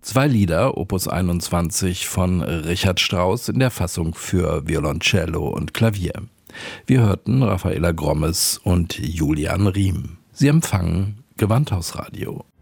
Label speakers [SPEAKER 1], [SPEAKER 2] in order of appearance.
[SPEAKER 1] 2 Lieder, Opus 21 von Richard Strauss in der Fassung für Violoncello und Klavier. Wir hörten Raffaela Grommes und Julian Riem. Sie empfangen Gewandhausradio.